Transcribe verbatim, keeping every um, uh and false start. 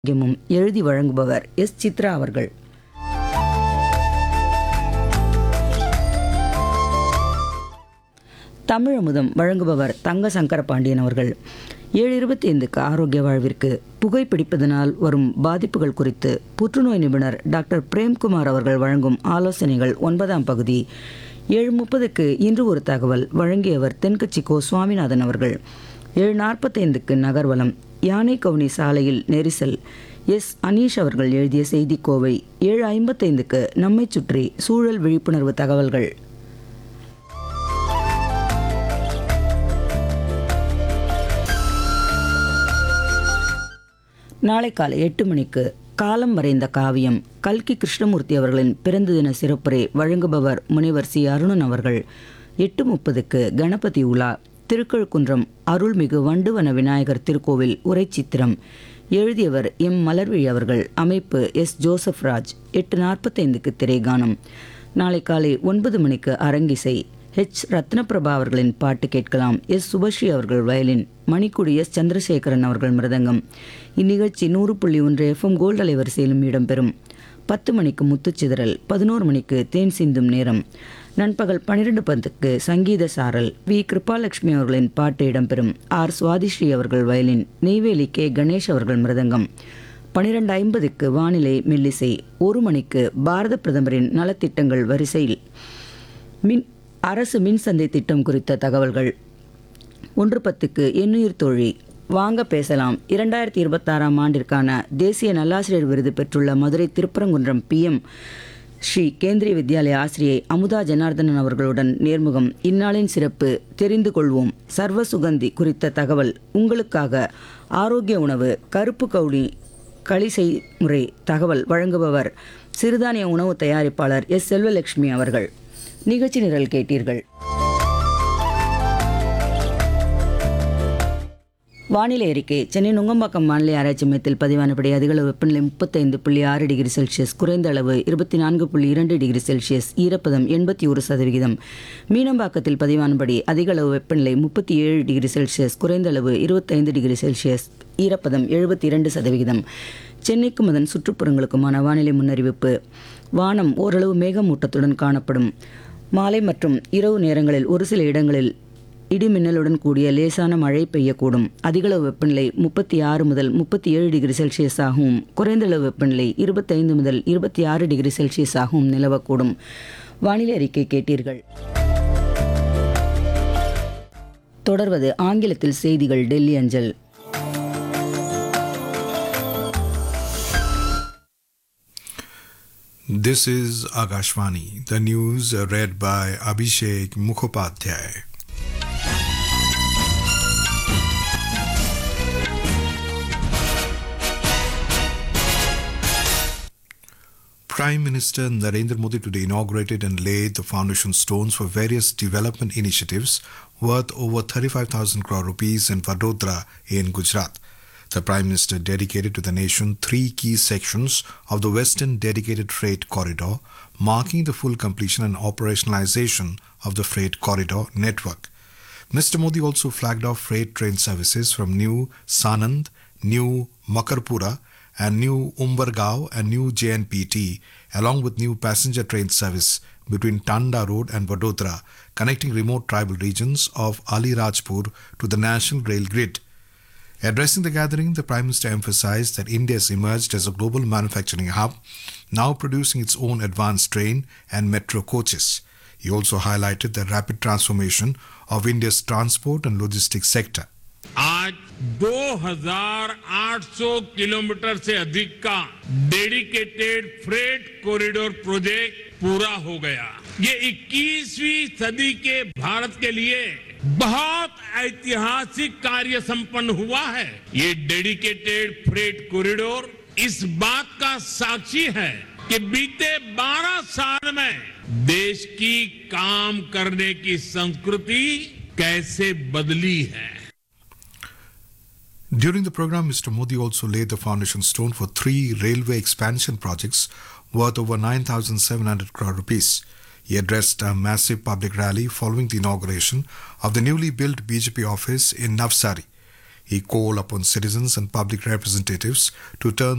யமும் எழுதி வழங்குபவர் எஸ் சித்ரா அவர்கள். தமிழமுதம் வழங்குபவர் தங்க சங்கர பாண்டியன் அவர்கள். ஏழு இருபத்தி ஐந்துக்கு ஆரோக்கிய வாழ்விற்கு புகைப்பிடிப்பதனால் வரும் பாதிப்புகள் குறித்து புற்றுநோய் நிபுணர் டாக்டர் பிரேம்குமார் அவர்கள் வழங்கும் ஆலோசனைகள் ஒன்பதாம் பகுதி. ஏழு முப்பதுக்கு இன்று ஒரு தகவல் வழங்கியவர் தென்கட்சி கோ சுவாமிநாதன் அவர்கள். ஏழு நாற்பத்தைந்துக்கு நகர்வலம் யானை கவுனி சாலையில் நெரிசல் எஸ் அனீஷ் அவர்கள் எழுதிய செய்தி கோவை. ஏழு ஐம்பத்தைந்துக்கு நம்மை சுற்றி சூழல் விழிப்புணர்வு தகவல்கள். நாளை காலை எட்டு மணிக்கு காலம் வரைந்த காவியம் கல்கி கிருஷ்ணமூர்த்தி அவர்களின் பிறந்த தின சிறப்புரை வழங்குபவர் முனைவர் சி அருணன் அவர்கள். எட்டு முப்பதுக்கு கணபதி உலா திருக்கழுக்குன்றம் அருள்மிகு வண்டுவன விநாயகர் திருக்கோவில் உரைச்சித்திரம் எழுதியவர் எம் மலர்விழி அவர்கள். அமைப்பு எஸ் ஜோசப் ராஜ். எட்டு நாற்பத்தைந்துக்கு திரைகானம். நாளை காலை ஒன்பது மணிக்கு அரங்கிசை ஹெச் ரத்னபிரபா அவர்களின் பாட்டு கேட்கலாம். எஸ் சுபஸ்ரீ அவர்கள் வயலின், மணிக்குடி எஸ் சந்திரசேகரன் அவர்கள் மிருதங்கம். இந்நிகழ்ச்சி நூறு புள்ளி ஒன்று எஃப்எம் கோல்டு அலைவரிசையிலும் இடம்பெறும். பத்து மணிக்கு முத்துச்சிதறல், பதினோரு மணிக்கு தேன் சிந்தும் நேரம். நண்பகல் பன்னிரெண்டு பத்துக்கு சங்கீத சாரல் வி கிருபாலட்சுமி அவர்களின் பாட்டு இடம்பெறும். ஆர் சுவாதிஸ்ரீ அவர்கள் வயலின், நெய்வேலி கே கணேஷ் அவர்கள் மிருதங்கம். பன்னிரெண்டு ஐம்பதுக்கு வானிலை மெல்லிசை. ஒரு மணிக்கு பாரத பிரதமரின் நலத்திட்டங்கள் வரிசையில் மின் அரசு மின் சந்தை திட்டம் குறித்த தகவல்கள். ஒன்று பத்துக்கு எண்ணுயிர் தோழி வாங்க பேசலாம். இரண்டாயிரத்தி இருபத்தாறாம் ஆண்டிற்கான தேசிய நல்லாசிரியர் விருது பெற்றுள்ள மதுரை திருப்பரங்குன்றம் பி எம் ஸ்ரீ கேந்திரிய வித்யாலய ஆசிரியை அமுதா ஜனார்தனன் அவர்களுடன் நேர்முகம். இந்நாளின் சிறப்பு தெரிந்து கொள்வோம். சர்வ சுகந்தி குறித்த தகவல் உங்களுக்காக. ஆரோக்கிய உணவு கருப்பு கவுனி களி செய்முறை தகவல் வழங்குபவர் சிறுதானிய உணவு தயாரிப்பாளர் எஸ் செல்வலட்சுமி அவர்கள். நிகழ்ச்சி நிரல் கேட்டீர்கள். வானிலை அறிக்கை. சென்னை நுங்கம்பாக்கம் வானிலை ஆராய்ச்சி மையத்தில் பதிவானபடி அதிகளவு வெப்பநிலை முப்பத்தைந்து புள்ளி ஆறு டிகிரி செல்சியஸ், குறைந்த அளவு இருபத்தி நான்கு புள்ளி இரண்டு டிகிரி செல்சியஸ், ஈரப்பதம் எண்பத்தி ஒரு சதவிகிதம். மீனம்பாக்கத்தில் பதிவானபடி அதிகளவு வெப்பநிலை முப்பத்தி ஏழு டிகிரி செல்சியஸ், குறைந்த அளவு இருபத்தைந்து டிகிரி செல்சியஸ், ஈரப்பதம் எழுபத்தி இரண்டு சதவிகிதம். சென்னைக்கும் அதன் சுற்றுப்புறங்களுக்குமான வானிலை முன்னறிவிப்பு. வானம் ஓரளவு மேகமூட்டத்துடன் காணப்படும். மாலை மற்றும் இரவு நேரங்களில் ஒரு சில இடங்களில் இடி மின்னலுடன் கூடிய லேசான மழை பெய்யக்கூடும். அதிகளவு வெப்பநிலை முப்பத்தி ஆறு முதல் முப்பத்தி ஏழு டிகிரி செல்சியஸ் ஆகவும், குறைந்தளவு வெப்பநிலை இருபத்தைந்து முதல் இருபத்தி ஆறு டிகிரி செல்சியஸ் ஆகவும் நிலவக்கூடும். வானிலை அறிக்கை கேட்டீர்கள். தொடர்வது ஆங்கிலத்தில் செய்திகள் டெல்லி அஞ்சல். This is Akashvani. The news read by Abhishek Mukhopadhyay. Prime Minister Narendra Modi today inaugurated and laid the foundation stones for various development initiatives worth over thirty-five thousand crore rupees in Vadodara in Gujarat. The Prime Minister dedicated to the nation three key sections of the Western Dedicated Freight Corridor, marking the full completion and operationalization of the freight corridor network. Mister Modi also flagged off freight train services from New Sanand, New Makarpura, and New Umbergaon and New J N P T, along with new passenger train service between Tanda Road and Vadodara, connecting remote tribal regions of Alirajpur to the national rail grid. Addressing the gathering, the Prime Minister emphasized that India has emerged as a global manufacturing hub, now producing its own advanced train and metro coaches. He also highlighted the rapid transformation of India's transport and logistics sector. आज दो हज़ार आठ सौ kilometre से अधिक का dedicated freight corridor project पूरा हो गया। ये इक्कीसवीं सदी के भारत के लिए बहुत ऐतिहासिक कार्य संपन्न हुआ है। ये डेडिकेटेड फ्रेट कॉरिडोर इस बात का साक्षी है कि बीते बारह साल में देश की काम करने की संस्कृति कैसे बदली है. During the program, Mister Modi also laid the foundation stone for three railway expansion projects worth over nine thousand seven hundred crore rupees. He addressed a massive public rally following the inauguration of the newly built B J P office in Navsari. He called upon citizens and public representatives to turn